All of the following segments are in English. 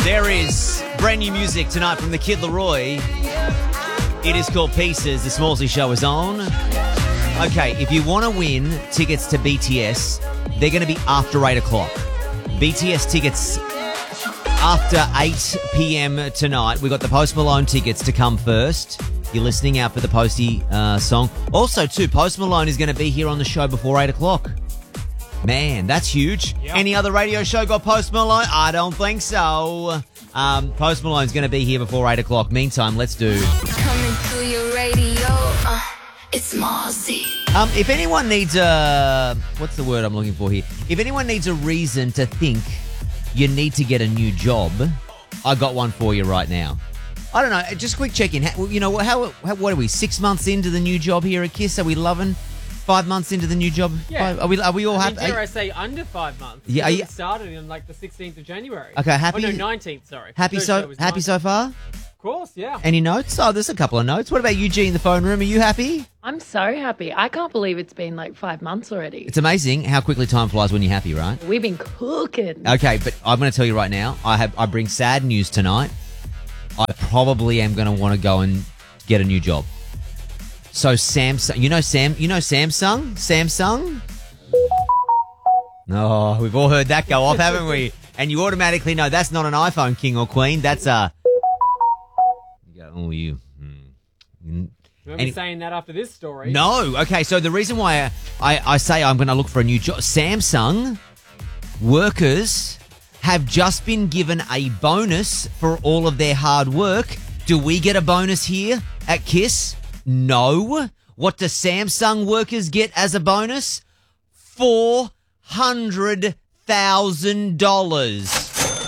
There is brand new music tonight from the Kid Laroi. It is called Pieces. The Smallsy Show is on. Okay, if you want to win tickets to BTS, they're going to be after 8 o'clock. BTS tickets after 8 p.m. tonight. We got the Post Malone tickets to come first. You're listening out for the Posty song. Also, too, Post Malone is going to be here on the show before 8 o'clock. Man, that's huge. Yep. Any other radio show got Post Malone? I don't think so. Post Malone's going to be here before 8 o'clock. Meantime, let's do... Coming to your radio, it's Marcy. If anyone needs a... What's the word I'm looking for here? If anyone needs a reason to think you need to get a new job, I got one for you right now. I don't know, just a quick check-in. You know, what are we, 6 months into the new job here at KISS? Are we loving 5 months into the new job? Yeah. Are we all happy? Dare I say under 5 months? Yeah. It started on like the 16th of January. Okay, happy? Oh, no, 19th, sorry. Happy so far? Of course, yeah. Any notes? Oh, there's a couple of notes. What about you, G, in the phone room? Are you happy? I'm so happy. I can't believe it's been like 5 months already. It's amazing how quickly time flies when you're happy, right? We've been cooking. Okay, but I'm going to tell you right now, I bring sad news tonight. I probably am going to want to go and get a new job. So Samsung, you know Samsung? Samsung? Oh, we've all heard that go off, haven't we? And you automatically know that's not an iPhone, king or queen. That's a... You go, oh, you... Won't be saying that after this story. No. Okay, so the reason why I say I'm going to look for a new job... Samsung workers have just been given a bonus for all of their hard work. Do we get a bonus here at KISS? No. What do Samsung workers get as a bonus? $400,000.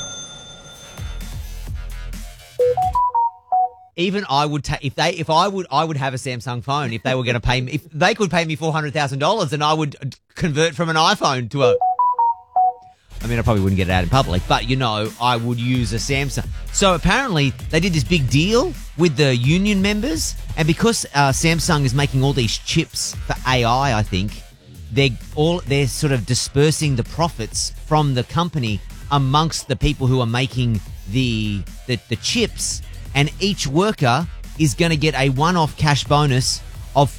Even I would I would have a Samsung phone if they were going to pay me. If they could pay me $400,000, then I would convert from an iPhone to a... I mean, I probably wouldn't get it out in public, but, you know, I would use a Samsung. So apparently they did this big deal with the union members, and because Samsung is making all these chips for AI, I think, they're sort of dispersing the profits from the company amongst the people who are making the chips, and each worker is going to get a one-off cash bonus of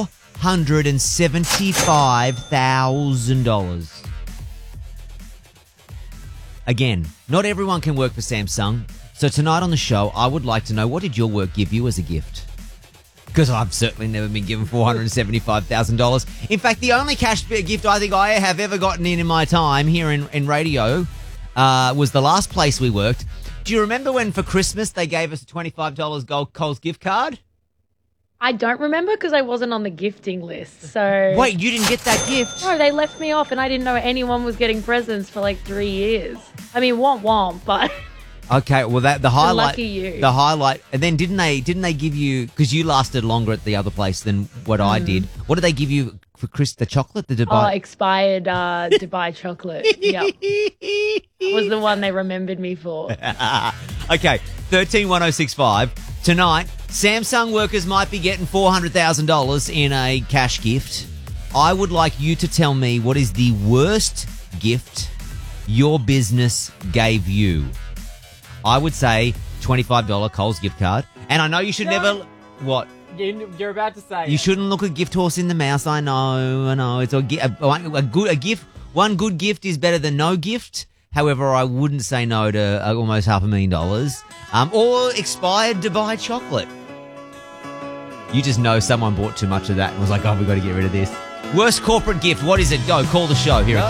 $475,000. Again, not everyone can work for Samsung. So tonight on the show, I would like to know, what did your work give you as a gift? Because I've certainly never been given $475,000. In fact, the only cash gift I think I have ever gotten in my time here in radio was the last place we worked. Do you remember when for Christmas they gave us a $25 Coles gift card? I don't remember because I wasn't on the gifting list. So wait, you didn't get that gift? No, they left me off, and I didn't know anyone was getting presents for like 3 years. I mean, womp, but okay. Well, the highlight, lucky you. The highlight, and then didn't they give you, because you lasted longer at the other place than what I did? What did they give you for Chris? The chocolate, the Dubai? Oh, expired Dubai chocolate. Yep, was the one they remembered me for. Okay, 131065 tonight. Samsung workers might be getting $400,000 in a cash gift. I would like you to tell me what is the worst gift your business gave you. I would say $25 Coles gift card. And I know you should never... What? You're about to say You shouldn't look a gift horse in the mouth. I know. It's a gift. One good gift is better than no gift. However, I wouldn't say no to almost $500,000. Or expired Dubai chocolate. You just know someone bought too much of that and was like, oh, we've got to get rid of this. Worst corporate gift, what is it? Go, call the show here at